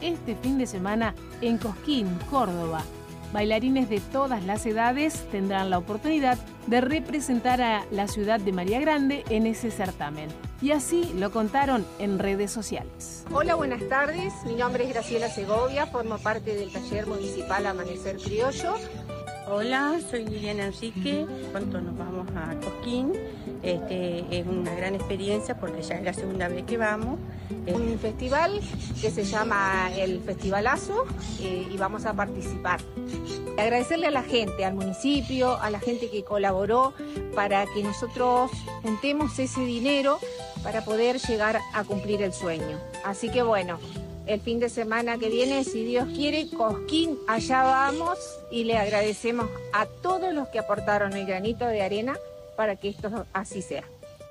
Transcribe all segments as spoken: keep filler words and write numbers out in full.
este fin de semana en Cosquín, Córdoba. Bailarines de todas las edades tendrán la oportunidad de representar a la ciudad de María Grande en ese certamen. Y así lo contaron en redes sociales. Hola, buenas tardes. Mi nombre es Graciela Segovia, formo parte del taller municipal Amanecer Criollo. Hola, soy Liliana Enrique. Pronto nos vamos a Cosquín. Este, es una gran experiencia porque ya es la segunda vez que vamos. Un festival que se llama el Festivalazo eh, y vamos a participar. Agradecerle a la gente, al municipio, a la gente que colaboró para que nosotros juntemos ese dinero para poder llegar a cumplir el sueño. Así que bueno, el fin de semana que viene, si Dios quiere, Cosquín, allá vamos y le agradecemos a todos los que aportaron el granito de arena para que esto así sea.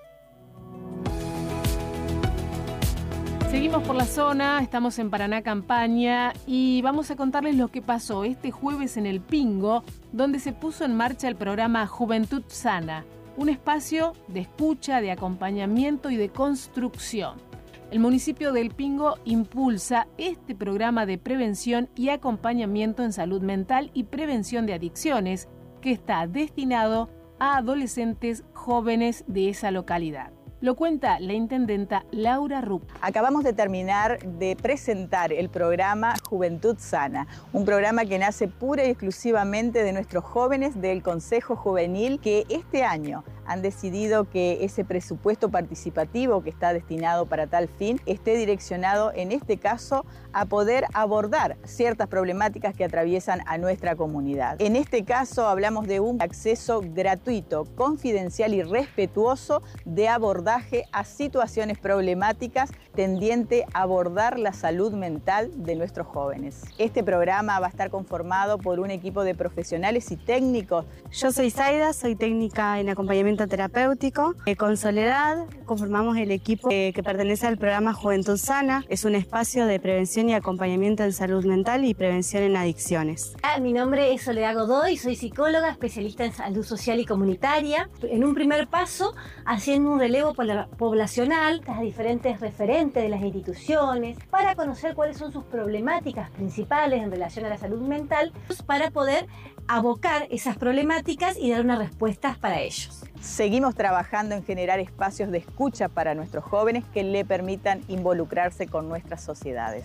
Seguimos por la zona, estamos en Paraná Campaña y vamos a contarles lo que pasó este jueves en El Pingo, donde se puso en marcha el programa Juventud Sana, un espacio de escucha, de acompañamiento y de construcción. El municipio de El Pingo impulsa este programa de prevención y acompañamiento en salud mental y prevención de adicciones, que está destinado a adolescentes jóvenes de esa localidad. Lo cuenta la intendenta Laura Rupp. Acabamos de terminar de presentar el programa Juventud Sana, un programa que nace pura y exclusivamente de nuestros jóvenes del Consejo Juvenil, que este año han decidido que ese presupuesto participativo que está destinado para tal fin esté direccionado, en este caso, a poder abordar ciertas problemáticas que atraviesan a nuestra comunidad. En este caso hablamos de un acceso gratuito, confidencial y respetuoso de abordaje a situaciones problemáticas tendiente a abordar la salud mental de nuestros jóvenes. Este programa va a estar conformado por un equipo de profesionales y técnicos. Yo soy Zaida, soy técnica en acompañamiento terapéutico. Eh, con Soledad conformamos el equipo eh, que pertenece al programa Juventud Sana. Es un espacio de prevención y acompañamiento en salud mental y prevención en adicciones. Mi nombre es Soledad Godoy, soy psicóloga, especialista en salud social y comunitaria. En un primer paso, haciendo un relevo poblacional a diferentes referentes de las instituciones para conocer cuáles son sus problemáticas principales en relación a la salud mental, para poder abocar esas problemáticas y dar unas respuestas para ellos. Seguimos trabajando en generar espacios de escucha para nuestros jóvenes que le permitan involucrarse con nuestras sociedades.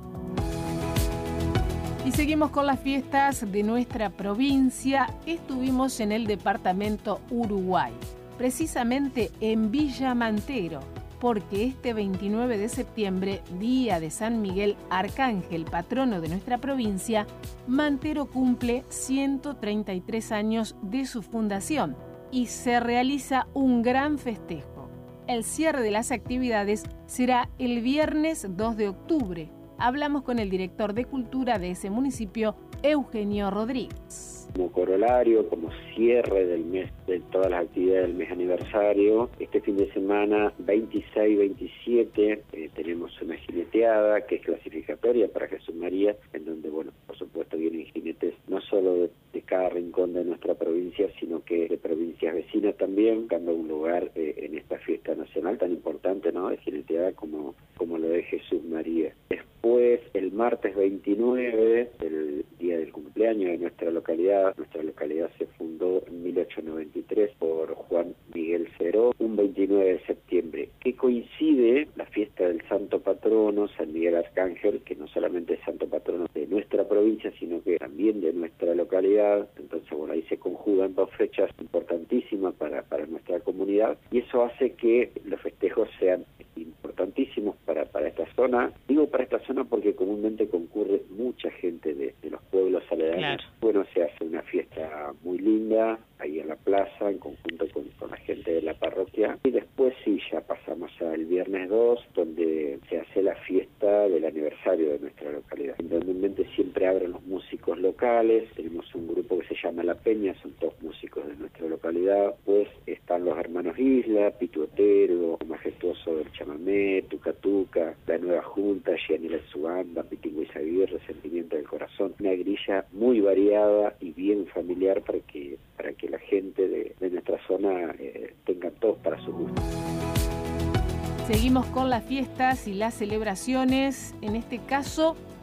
Y seguimos con las fiestas de nuestra provincia. Estuvimos en el departamento Uruguay, precisamente en Villa Mantero, porque este veintinueve de septiembre, día de San Miguel Arcángel, patrono de nuestra provincia, Mantero cumple ciento treinta y tres años de su fundación y se realiza un gran festejo. El cierre de las actividades será el viernes dos de octubre. Hablamos con el director de Cultura de ese municipio, Eugenio Rodríguez. Como corolario, como cierre del mes, de todas las actividades del mes aniversario, este fin de semana veintiséis y veintisiete eh, tenemos una jineteada que es clasificatoria para Jesús María, en donde, bueno, por supuesto vienen jinetes no solo de, de cada rincón de nuestra provincia, sino que de provincias vecinas también, buscando un lugar eh, en esta fiesta nacional tan importante, ¿no?, de jineteada como, como lo de Jesús María. Después, el martes veintinueve, el día del cumpleaños de nuestra localidad, nuestra localidad se fundó en mil ochocientos noventa y tres por Juan Miguel Ceró, un veintinueve de septiembre, que coincide la fiesta del santo patrono, San Miguel Arcángel, que no solamente es santo patrono de nuestra provincia, sino que también de nuestra localidad. Entonces, bueno, ahí se conjugan dos fechas importantísimas para, para nuestra comunidad, y eso hace que los festejos sean importantísimos para, para esta zona. Digo para esta zona porque comúnmente concurre mucha gente de, de los pueblos aledaños. Claro. Bueno, se hace una fiesta muy linda ahí en la plaza, en conjunto con, con la gente de la parroquia. Y después sí, ya pasamos al viernes dos, donde se hace la fiesta del aniversario de nuestra localidad. Normalmente siempre abren los músicos locales. Tenemos un grupo que se llama La Peña, son todos músicos de nuestra localidad. Pues están los hermanos Isla, Pitu Otero, Majestuoso del Chamamé, Tuca Tuca, La Nueva Junta, Gianila Zubanda, Pitingo y Zaguirre, Sentimiento del Corazón. Una grilla muy variada y bien familiar para que, para que la gente de, de nuestra zona eh, tenga todos para su gusto. Seguimos con las fiestas y las celebraciones, en este caso